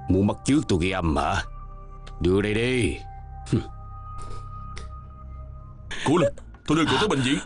Muốn bắt chước tôi ghi âm hả? Đưa đây đi. Cố lên, tôi đưa cậu tới bệnh viện.